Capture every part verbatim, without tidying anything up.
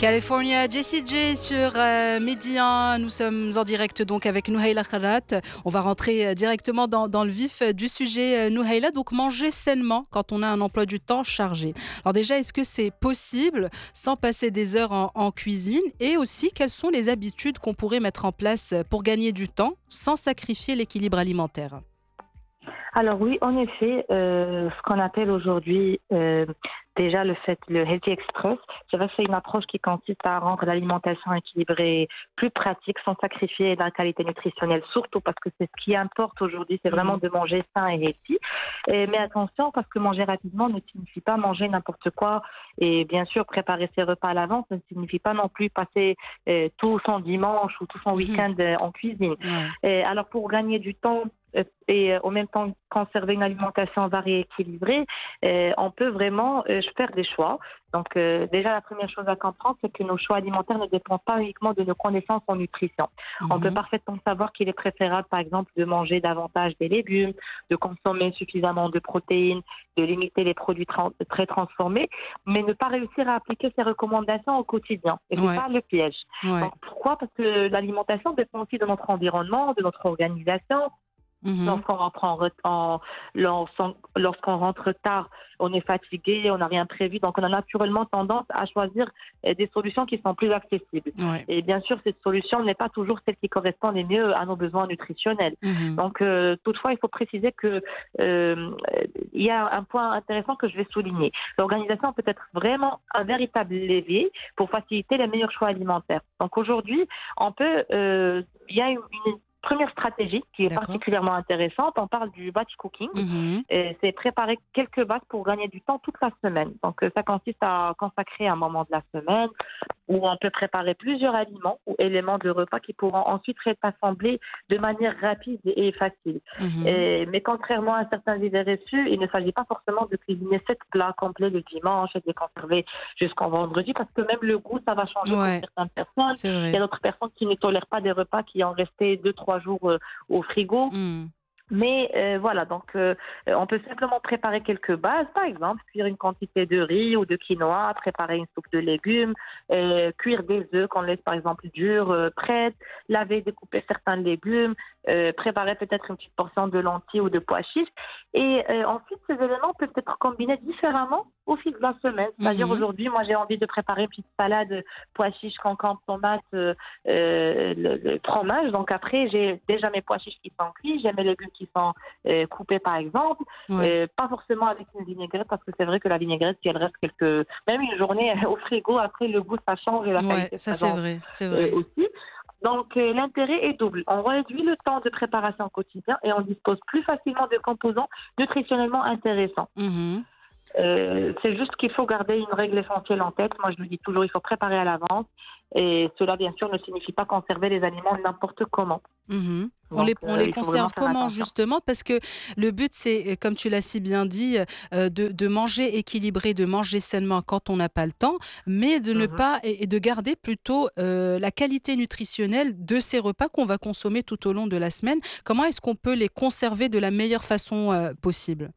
California, Jessie J sur euh, Midi un. Nous sommes en direct donc avec Nouhaila Kharat. On va rentrer euh, directement dans, dans le vif euh, du sujet, euh, Nouhaila. Donc manger sainement quand on a un emploi du temps chargé. Alors déjà, est-ce que c'est possible sans passer des heures en, en cuisine? Et aussi, quelles sont les habitudes qu'on pourrait mettre en place pour gagner du temps sans sacrifier l'équilibre alimentaire? Alors oui, en effet, euh, ce qu'on appelle aujourd'hui euh, déjà le fait le Healthy Express, c'est vrai que c'est une approche qui consiste à rendre l'alimentation équilibrée plus pratique sans sacrifier la qualité nutritionnelle, surtout parce que c'est ce qui importe aujourd'hui, c'est vraiment de manger sain et healthy. Et, mais attention, parce que manger rapidement ne signifie pas manger n'importe quoi, et bien sûr préparer ses repas à l'avance ne signifie pas non plus passer euh, tout son dimanche ou tout son week-end euh, en cuisine. Ouais. Et alors pour gagner du temps et euh, en même temps conserver une alimentation variée et équilibrée, euh, on peut vraiment euh, faire des choix. Donc euh, déjà la première chose à comprendre, c'est que nos choix alimentaires ne dépendent pas uniquement de nos connaissances en nutrition. Mm-hmm. On peut parfaitement savoir qu'il est préférable par exemple de manger davantage des légumes, de consommer suffisamment de protéines, de limiter les produits tra- très transformés, mais ne pas réussir à appliquer ces recommandations au quotidien. Et Ouais. c'est ça le piège. Ouais. Donc pourquoi? Parce que l'alimentation dépend aussi de notre environnement, de notre organisation. Mmh. Lorsqu'on rentre en, en lorsqu'on rentre tard, on est fatigué, on n'a rien prévu, donc on a naturellement tendance à choisir des solutions qui sont plus accessibles. Ouais. Et bien sûr, cette solution n'est pas toujours celle qui correspond le mieux à nos besoins nutritionnels. Mmh. Donc, euh, toutefois, il faut préciser que euh, il y a un point intéressant que je vais souligner. L'organisation peut être vraiment un véritable levier pour faciliter les meilleurs choix alimentaires. Donc aujourd'hui, on peut, euh, il y a une, une première stratégie qui est D'accord. particulièrement intéressante, on parle du batch cooking. Mmh. Et c'est préparer quelques batchs pour gagner du temps toute la semaine. Donc ça consiste à consacrer un moment de la semaine où on peut préparer plusieurs aliments ou éléments de repas qui pourront ensuite être assemblés de manière rapide et facile. Mmh. Et, mais contrairement à certaines idées reçues, il ne s'agit pas forcément de cuisiner sept plats complets le dimanche et de les conserver jusqu'au vendredi parce que même le goût, ça va changer ouais. pour certaines personnes. Il y a d'autres personnes qui ne tolèrent pas des repas qui ont resté deux, trois jours euh, au frigo. Mmh. Mais euh, voilà, donc euh, on peut simplement préparer quelques bases, par exemple, cuire une quantité de riz ou de quinoa, préparer une soupe de légumes, euh, cuire des œufs qu'on laisse par exemple durs, euh, prêtes, laver, découper certains légumes, euh, préparer peut-être une petite portion de lentilles ou de pois chiches. Et euh, ensuite, ces éléments peuvent être combinés différemment au fil de la semaine. C'est-à-dire, mm-hmm. aujourd'hui, moi, j'ai envie de préparer une petite salade, pois chiches, concombre, tomates, euh, euh, le, le fromage. Donc après, j'ai déjà mes pois chiches qui sont cuits, j'ai mes légumes qui sont euh, coupés, par exemple. Ouais. Euh, pas forcément avec une vinaigrette, parce que c'est vrai que la vinaigrette, si elle reste quelques... Même une journée au frigo, après, le goût, ça change et la ouais, qualité, ça, c'est vrai, c'est vrai. Euh, aussi. Donc, euh, l'intérêt est double. On réduit le temps de préparation quotidien et on dispose plus facilement de composants nutritionnellement intéressants. Mm-hmm. Euh, c'est juste qu'il faut garder une règle essentielle en tête. Moi, je le dis toujours, il faut préparer à l'avance. Et cela, bien sûr, ne signifie pas conserver les aliments n'importe comment. Mmh. Donc, on les, on euh, les conserve comment, attention. justement? Parce que le but, c'est, comme tu l'as si bien dit, euh, de, de manger équilibré, de manger sainement quand on n'a pas le temps, mais de ne mmh. pas, et, et de garder plutôt euh, la qualité nutritionnelle de ces repas qu'on va consommer tout au long de la semaine. Comment est-ce qu'on peut les conserver de la meilleure façon euh, possible?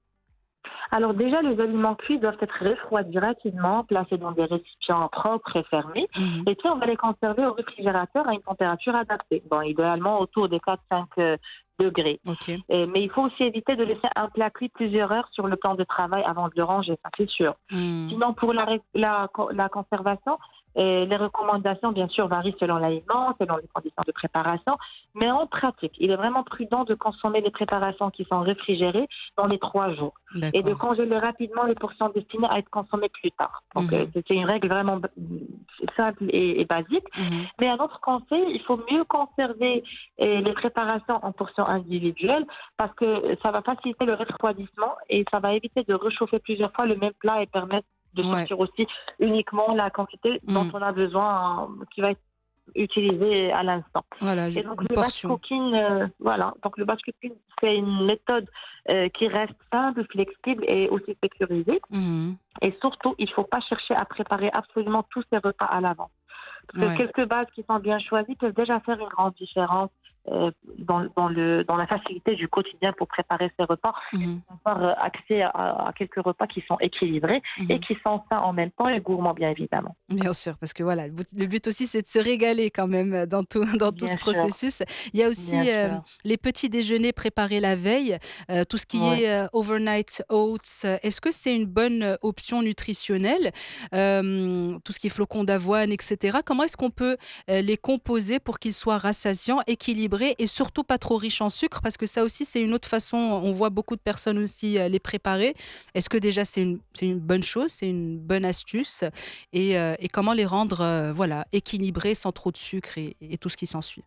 Alors déjà, les aliments cuits doivent être refroidis rapidement, placés dans des récipients propres et fermés. Mmh. Et puis, on va les conserver au réfrigérateur à une température adaptée. Bon, idéalement autour des quatre à cinq euh, degrés. Okay. Et, mais il faut aussi éviter de laisser un plat cuit plusieurs heures sur le plan de travail avant de le ranger, ça c'est sûr. Mmh. Sinon, pour la, la, la conservation, et les recommandations, bien sûr, varient selon l'aliment, selon les conditions de préparation. Mais en pratique, il est vraiment prudent de consommer les préparations qui sont réfrigérées dans les trois jours. D'accord. Et de congeler rapidement les portions destinées à être consommées plus tard. Donc, mm-hmm. euh, c'est une règle vraiment simple et, et basique. Mm-hmm. Mais un autre conseil, il faut mieux conserver euh, les préparations en portions individuelles parce que ça va faciliter le refroidissement et ça va éviter de réchauffer plusieurs fois le même plat et permettre de sortir ouais. aussi uniquement la quantité mmh. dont on a besoin, euh, qui va être utilisée à l'instant. Voilà, et donc une le batch cooking, euh, voilà. Donc le batch cooking, c'est une méthode euh, qui reste simple, flexible et aussi sécurisée. Mmh. Et surtout, il ne faut pas chercher à préparer absolument tous ces repas à l'avance. Parce que ouais. quelques bases qui sont bien choisies peuvent déjà faire une grande différence euh, dans, dans, le, dans la facilité du quotidien pour préparer ses repas, Mhm. avoir euh, accès à, à quelques repas qui sont équilibrés et Mhm. qui sont sains en même temps et gourmands, bien évidemment. Bien sûr, parce que voilà, le but, le but aussi, c'est de se régaler quand même euh, dans tout, dans tout ce Bien sûr, processus. Il y a bien aussi euh, sûr. les petits déjeuners préparés la veille, euh, tout ce qui Ouais. est euh, overnight oats. euh, Est-ce que c'est une bonne euh, option nutritionnelle? Euh, tout ce qui est flocons d'avoine, et cetera. Comment est-ce qu'on peut euh, les composer pour qu'ils soient rassasiants, équilibrés et surtout pas trop riches en sucre? Parce que ça aussi, c'est une autre façon, on voit beaucoup de personnes aussi euh, les préparer. Est-ce que déjà c'est une, c'est une bonne chose, c'est une bonne astuce? et, euh, et comment les rendre euh, voilà, équilibrés sans trop de sucre et, et tout ce qui s'ensuit.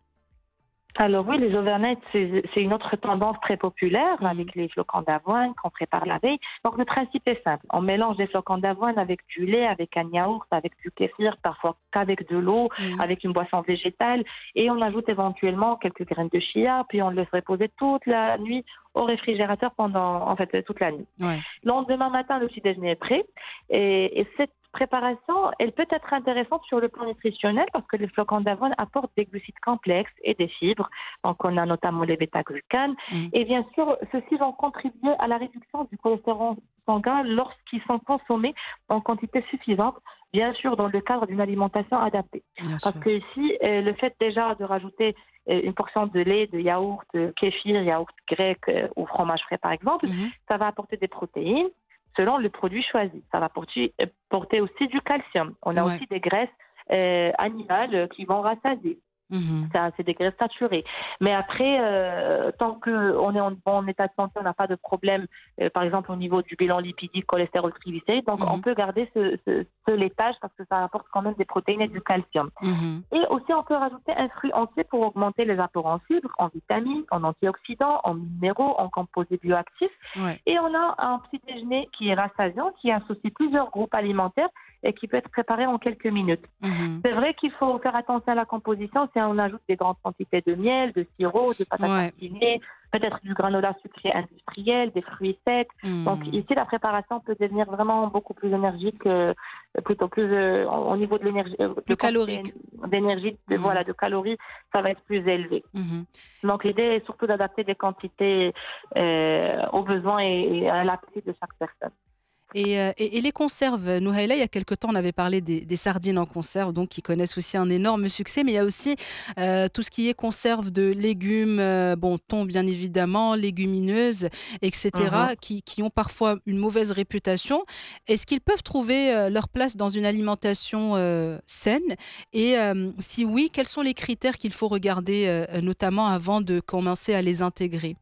Alors oui, les overnight, c'est c'est une autre tendance très populaire Mhm. avec les flocons d'avoine qu'on prépare la veille. Donc le principe est simple. On mélange des flocons d'avoine avec du lait, avec un yaourt, avec du kéfir, parfois qu'avec de l'eau, Mhm. avec une boisson végétale. Et on ajoute éventuellement quelques graines de chia, puis on le laisse reposer toute la nuit au réfrigérateur pendant, en fait, toute la nuit. Ouais. Le lendemain matin, le petit déjeuner est prêt. Et, et cette préparation, elle peut être intéressante sur le plan nutritionnel parce que les flocons d'avoine apportent des glucides complexes et des fibres. Donc, on a notamment les bêta-glucanes. Mhm. Et bien sûr, ceux-ci vont contribuer à la réduction du cholestérol sanguin lorsqu'ils sont consommés en quantité suffisante, bien sûr dans le cadre d'une alimentation adaptée. Bien Parce sûr. que ici, euh, le fait déjà de rajouter euh, une portion de lait, de yaourt, de kéfir, yaourt grec euh, ou fromage frais par exemple, Mhm. ça va apporter des protéines selon le produit choisi. Ça va porter, euh, porter aussi du calcium. On a Ouais. aussi des graisses euh, animales euh, qui vont rassasier. Mhm. Ça, c'est des graisses saturées. Mais après, euh, tant qu'on est en bon état de santé, on n'a pas de problème, euh, par exemple au niveau du bilan lipidique, cholestérol, triglycérides, donc on Mhm. peut garder ce, ce, ce laitage parce que ça apporte quand même des protéines et du calcium. Mhm. Et aussi, on peut rajouter un fruit entier pour augmenter les apports en fibres, en vitamines, en antioxydants, en minéraux, en composés bioactifs. Ouais. Et on a un petit déjeuner qui est rassasiant, qui associe plusieurs groupes alimentaires et qui peut être préparé en quelques minutes. Mhm. C'est vrai qu'il faut faire attention à la composition si on ajoute des grandes quantités de miel, de sirop, de pâte à Ouais. tartiner, peut-être du granola sucré industriel, des fruits secs. Donc Mhm. ici, la préparation peut devenir vraiment beaucoup plus énergique, euh, plutôt plus euh, au niveau de l'énergie, euh, de Plus quantité calorique. d'énergie, de, Mhm. voilà, de calories, ça va être plus élevé. Mhm. Donc l'idée est surtout d'adapter des quantités euh, aux besoins et, et à l'appétit de chaque personne. Et, euh, et- et les conserves, Nouhaila, il y a quelque temps, on avait parlé des, des sardines en conserve, donc qui connaissent aussi un énorme succès, mais il y a aussi euh, tout ce qui est conserve de légumes, euh, bon, thon bien évidemment, légumineuses, Mhm. et cetera, qui, qui ont parfois une mauvaise réputation. Est-ce qu'ils peuvent trouver euh, leur place dans une alimentation euh, saine? Et euh, si oui, quels sont les critères qu'il faut regarder, euh, notamment avant de commencer à les intégrer?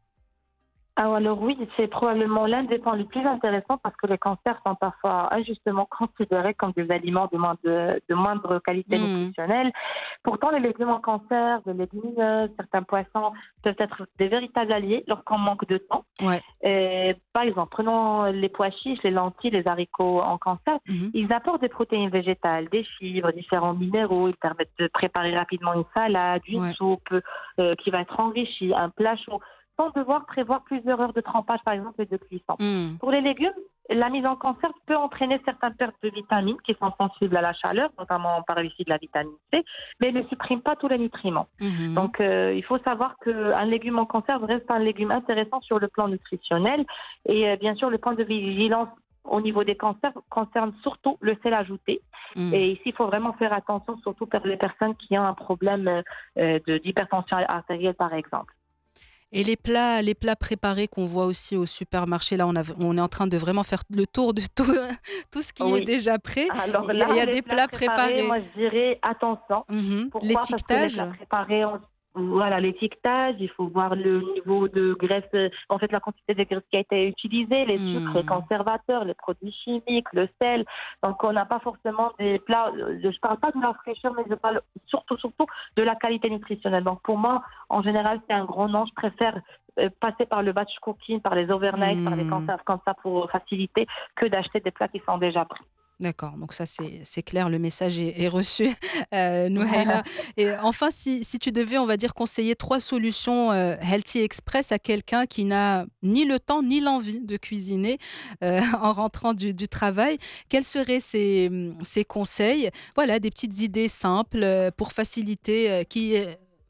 Ah, alors oui, c'est probablement l'un des points les plus intéressants parce que les cancers sont parfois injustement considérés comme des aliments de moindre, de moindre qualité Mhm. nutritionnelle. Pourtant, les légumes en conserve, les légumineuses, certains poissons peuvent être des véritables alliés lorsqu'on manque de temps. Ouais. Et, par exemple, prenons les pois chiches, les lentilles, les haricots en conserve. Mhm. Ils apportent des protéines végétales, des fibres, différents minéraux. Ils permettent de préparer rapidement une salade, une Ouais. soupe euh, qui va être enrichie, un plat chaud, sans devoir prévoir plusieurs heures de trempage, par exemple, et de cuisson. Mhm. Pour les légumes, la mise en conserve peut entraîner certaines pertes de vitamines qui sont sensibles à la chaleur, notamment par ici de la vitamine C, mais elle ne supprime pas tous les nutriments. Mhm. Donc, euh, il faut savoir qu'un légume en conserve reste un légume intéressant sur le plan nutritionnel. Et euh, bien sûr, le point de vigilance au niveau des conserves concerne surtout le sel ajouté. Mhm. Et ici, il faut vraiment faire attention, surtout pour les personnes qui ont un problème euh, de- d'hypertension artérielle, par exemple. Et les plats, les plats préparés qu'on voit aussi au supermarché, là, on, a- on est en train de vraiment faire le tour de tout, tout ce qui est Oui. déjà prêt. Alors Il y a, il y là, a les des plats plats préparés, préparés. moi je dirais attention. Mhm. Pourquoi? Parce que les L'étiquetage. plats préparés, on- voilà, l'étiquetage, il faut voir le niveau de graisse, euh, en fait la quantité de graisse qui a été utilisée, les sucres, les Mhm. conservateurs, les produits chimiques, le sel. Donc on n'a pas forcément des plats, euh, je parle pas de la fraîcheur, mais je parle surtout, surtout de la qualité nutritionnelle. Donc pour moi, en général, c'est un gros non. Je préfère euh, passer par le batch cooking, par les overnight, par les Mhm. conserves comme ça pour faciliter, que d'acheter des plats qui sont déjà prêts. D'accord, donc ça c'est c'est clair, le message est, est reçu, euh, Nouhaila. Et enfin, si, si tu devais, on va dire, conseiller trois solutions euh, Healthy Express à quelqu'un qui n'a ni le temps ni l'envie de cuisiner euh, en rentrant du, du travail, quels seraient ces, hum, ces conseils? Voilà, des petites idées simples euh, pour faciliter, euh, qui euh,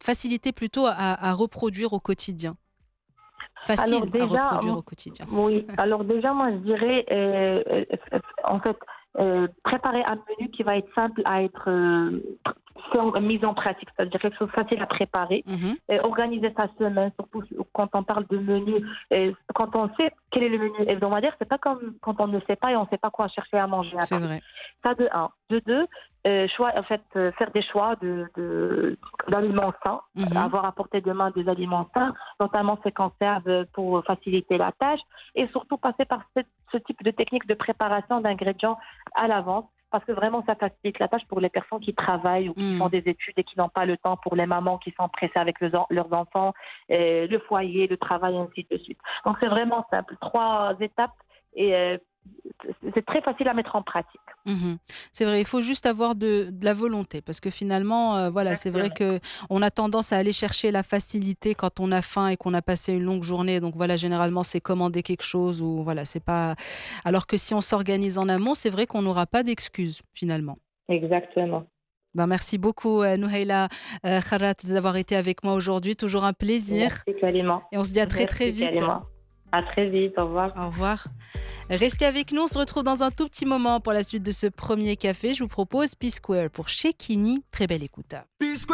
facilité plutôt à, à reproduire au quotidien? Facile Alors déjà, à reproduire au quotidien. Oui, alors déjà, moi, je dirais, euh, euh, en fait, euh, préparer un menu qui va être simple à être euh, mise en pratique, c'est-à-dire quelque chose de facile à préparer, Mhm. euh, organiser sa semaine, surtout quand on parle de menu, euh, quand on sait quel est le menu hebdomadaire, c'est pas comme quand on ne sait pas et on ne sait pas quoi chercher à manger C'est après. vrai. Ça de un. De deux, euh, choix, en fait, euh, faire des choix de, de, d'aliments sains, Mhm. avoir à portée de main des aliments sains, notamment ces conserves pour faciliter la tâche, et surtout passer par ce, ce type de technique de préparation d'ingrédients à l'avance, parce que vraiment ça facilite la tâche pour les personnes qui travaillent ou qui Mhm. font des études et qui n'ont pas le temps, pour les mamans qui sont pressées avec le, leurs enfants, euh, le foyer, le travail, ainsi de suite. Donc c'est vraiment simple, trois étapes, et euh, c'est très facile à mettre en pratique. Mhm. C'est vrai, il faut juste avoir de, de la volonté parce que finalement, euh, voilà, c'est vrai Exactement. que on a tendance à aller chercher la facilité quand on a faim et qu'on a passé une longue journée. Donc voilà, généralement, c'est commander quelque chose ou voilà, c'est pas. Alors que si on s'organise en amont, c'est vrai qu'on n'aura pas d'excuses finalement. Exactement. Ben, merci beaucoup, euh, Nouhaila euh, Kharat, d'avoir été avec moi aujourd'hui. Toujours un plaisir. Merci Kalima. Et on se dit à très très Merci vite. Kalima. À très vite, au revoir. Au revoir. Restez avec nous, on se retrouve dans un tout petit moment pour la suite de ce premier café. Je vous propose P-Square pour Shekini. Très belle écoute.